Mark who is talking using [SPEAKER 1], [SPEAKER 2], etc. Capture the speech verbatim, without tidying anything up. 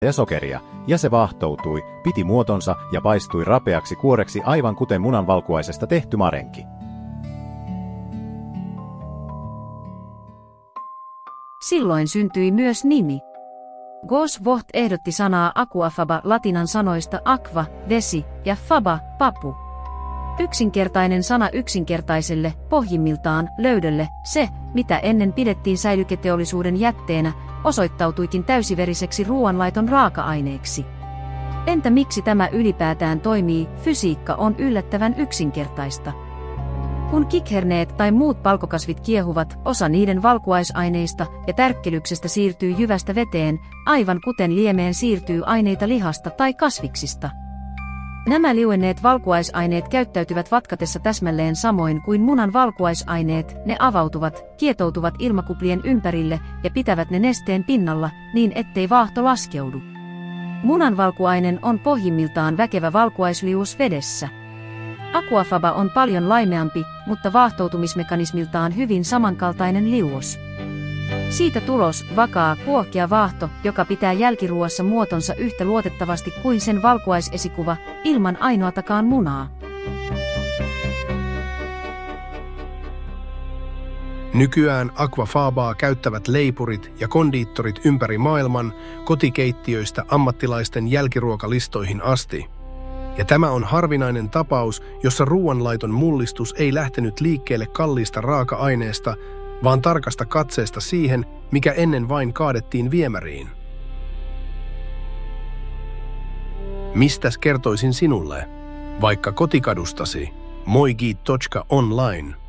[SPEAKER 1] ja sokeria, ja se vaahtoutui, piti muotonsa ja paistui rapeaksi kuoreksi aivan kuten munanvalkuaisesta tehty marenki.
[SPEAKER 2] Silloin syntyi myös nimi. Gosworth ehdotti sanaa aquafaba latinan sanoista aqua, vesi, ja faba, papu. Yksinkertainen sana yksinkertaiselle, pohjimmiltaan, löydölle, se, mitä ennen pidettiin säilyketeollisuuden jätteenä, osoittautuikin täysiveriseksi ruoanlaiton raaka-aineeksi. Entä miksi tämä ylipäätään toimii? Fysiikka on yllättävän yksinkertaista. Kun kikherneet tai muut palkokasvit kiehuvat, osa niiden valkuaisaineista ja tärkkelyksestä siirtyy jyvästä veteen, aivan kuten liemeen siirtyy aineita lihasta tai kasviksista. Nämä liuenneet valkuaisaineet käyttäytyvät vatkatessa täsmälleen samoin kuin munan valkuaisaineet, ne avautuvat, kietoutuvat ilmakuplien ympärille ja pitävät ne nesteen pinnalla, niin ettei vaahto laskeudu. Munanvalkuainen on pohjimmiltaan väkevä valkuaisliuos vedessä. Aquafaba on paljon laimeampi, mutta vaahtoutumismekanismiltaan hyvin samankaltainen liuos. Siitä tulos, vakaa, kuohkea vaahto, joka pitää jälkiruoassa muotonsa yhtä luotettavasti kuin sen valkuaisesikuva, ilman ainoatakaan munaa.
[SPEAKER 3] Nykyään aquafabaa käyttävät leipurit ja kondiittorit ympäri maailman, kotikeittiöistä ammattilaisten jälkiruokalistoihin asti. Ja tämä on harvinainen tapaus, jossa ruoanlaiton mullistus ei lähtenyt liikkeelle kalliista raaka-aineesta, vaan tarkasta katseesta siihen, mikä ennen vain kaadettiin viemäriin. Mistäs kertoisin sinulle? Vaikka kotikadustasi. moi piste online.